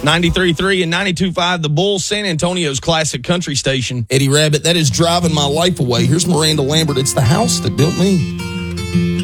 93.3 and 92.5, the Bull, San Antonio's classic country station. Eddie Rabbit, that is driving my life away. Here's Miranda Lambert. It's the house that built me.